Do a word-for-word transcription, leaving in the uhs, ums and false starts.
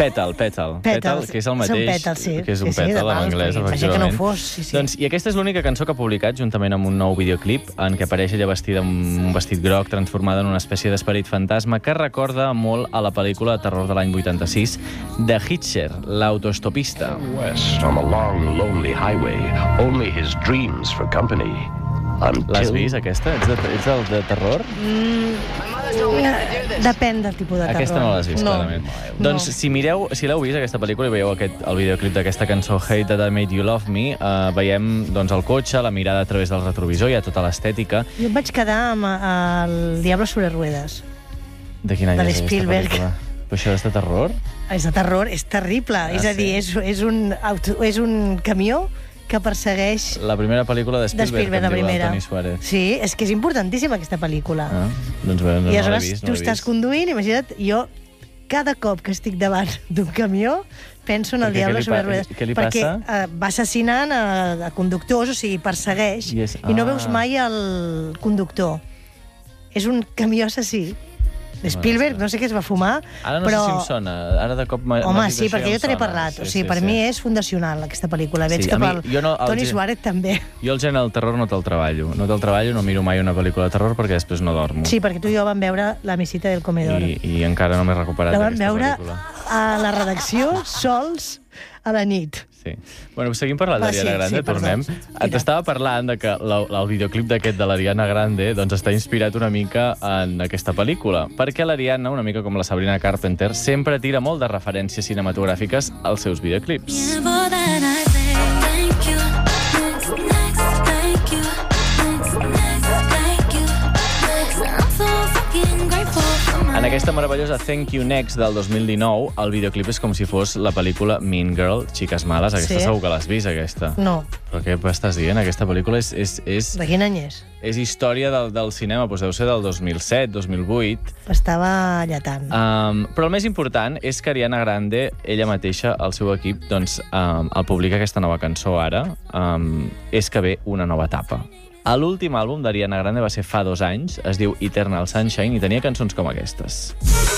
Petal, Petal. Petal, que és el mateix. Petal, sí. Que és un sí, sí, Petal en anglès, efectivament. Que no fos, sí, sí. Doncs, I aquesta és l'única cançó que ha publicat, juntament amb un nou videoclip, en què apareix ella vestida amb un vestit groc, transformada en una espècie d'esperit fantasma, que recorda molt a la pel·lícula de terror de l'any vuitanta-sis de Hitcher, l'autostopista. West on a long, lonely highway, only his dreams for company. L'has vist, aquesta? Ets, de, ets el de terror? Mm, depèn del tipus de terror. Aquesta no l'has vist, no. clarament. No. Doncs, si mireu, si l'heu vist, aquesta pel·lícula, i veieu aquest, el videoclip d'aquesta cançó Hate That I Made You Love Me, eh, veiem doncs, el cotxe, la mirada a través del retrovisor, hi ha tota l'estètica. Jo em vaig quedar amb el Diablo sobre ruedas. De quin any de és aquesta Spielberg. pel·lícula? Però això és de terror? És de terror, és terrible. Ah, és a dir, sí? és, és, un auto, és un camió que persegueix... La primera pel·lícula de Spielberg, de Spielberg, la que em diu primera. Toni Suárez. Sí, és que és importantíssima aquesta pel·lícula. Ah, doncs bé, no, I no l'he aleshores vist, tu no l'he estàs vist. conduint, imagina't, jo cada cop que estic davant d'un camió penso en el Perquè Diablo què li sobre pa- ruedas. què li perquè passa? eh, va assassinant a, a conductors, o sigui, persegueix, I és- i no ah. veus mai el conductor. És un camió assassí. Spielberg, no sé què es va fumar, Ara no però... sé si em sona, ara de cop m'ha Home, m'has dit sí, això i perquè em jo te n'he sona. parlat. Sí, O sigui, sí, per sí. mi és fundacional, aquesta pel·lícula. Veig Sí, que a mi- pel jo no- el Toni ge- Suárez també. Jo el gènere del terror no te'l treballo. No te'l treballo, no miro mai una pel·lícula de terror perquè després no dormo. Sí, perquè tu i jo vam veure La mesita del comedor. I, I encara no m'he recuperat La vam d'aquesta veure pel·lícula. a la redacció sols a la nit. Sí. Bueno, seguim parlant Va, d'Ariana sí, Grande, sí, perdó. tornem. Tira. T'estava parlant de que la, el videoclip d'aquest de l'Ariana Grande doncs està inspirat una mica en aquesta pel·lícula, perquè l'Ariana, una mica com la Sabrina Carpenter, sempre tira molt de referències cinematogràfiques als seus videoclips. En aquesta meravellosa Thank You Next del dos mil dinou, el videoclip és com si fos la pel·lícula Mean Girl, Xiques Males. Aquesta Sí. segur que l'has vist, aquesta. No. Però què estàs dient? Aquesta pel·lícula és, és, és, De quin any és? és història del, del cinema, doncs deu ser del dos mil set, dos mil vuit. Estava lletant. Um, però el més important és que Ariana Grande, ella mateixa, el seu equip, doncs, um, al publicar aquesta nova cançó ara, um, és que ve una nova etapa. L'últim àlbum d'Ariana Grande va ser fa dos anys, es diu Eternal Sunshine, i tenia cançons com aquestes.